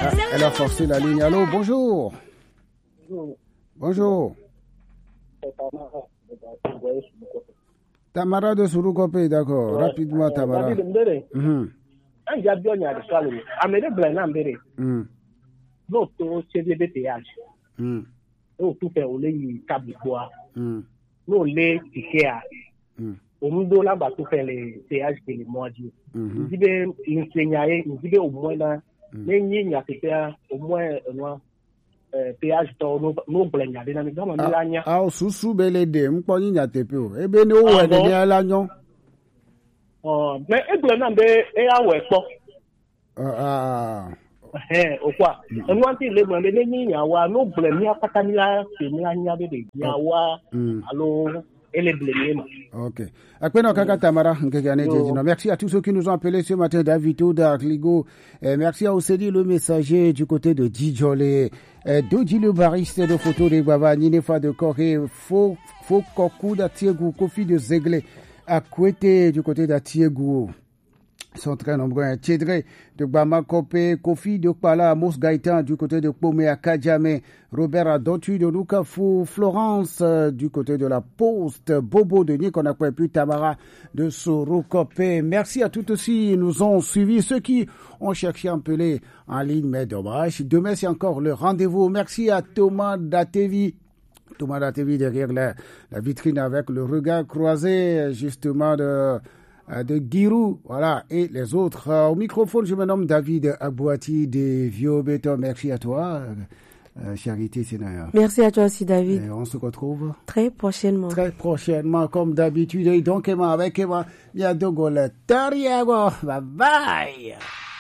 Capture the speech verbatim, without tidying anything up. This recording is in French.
Ah, elle a forcé la ligne. Allô, bonjour. Bonjour. Tamara de Surukope, d'accord. Ouais. Rapidement, Tamara. Mm-hmm. Un jabio n'y a de ça, lui. Amédée Blanc, Béré. L'autre, c'est des B T H. L'autre, tout fait au lait, câble bois. L'autre, lait, ticket. Au monde là, bah, tout fait les T H que les mois du. Il dit, ben, il s'engageait, il dit, au moins, là, mais il y a fait au moins, non. P H to no no blenya de na mi gama mi lanya ah o susu bele de mpo yin ya tepe o ebe ni o we de ni alanyo oh me egbe na be e awe po ah eh o kwa en wan ti le mo be ni yin wa no blenya pata mi la se mi lanya be de ya wa allo elle est blêmée. Ok. Akpeno kaka Tamara nkekane jejino. Merci à tous ceux qui nous ont appelés ce matin. David Oda, Kligo. Eh, merci à Osedi le messager du côté de Djidjolé. Eh, Doji le bariste de photo de Baba, Ninefa de Corée, Faux Kokou d'Atiegou, Kofi de Zeglé, Akwete du côté d'Atiegou. Ils sont très nombreux. Tchédré de Bamakope, Kofi de Kpala, Mos Gaïtan du côté de Pomé à Kadjame, Robert Adontu de Lukafu, Florence euh, du côté de la Poste, Bobo de Nikonakwe, puis Tamara de Sorokope. Merci à tous aussi, ils nous ont suivis. Ceux qui ont cherché à appeler en ligne, mais dommage. Demain, c'est encore le rendez-vous. Merci à Thomas Datevi. Thomas Datevi derrière la, la vitrine avec le regard croisé, justement, de... de Girou, voilà, et les autres. Euh, au microphone, je me nomme David Abouati de Vieux Béton. Merci à toi, euh, Charité Sénaya. Merci à toi aussi, David. Et on se retrouve très prochainement. Très prochainement, comme d'habitude. Et donc, avec Emma, il y a deux goles. Bye bye.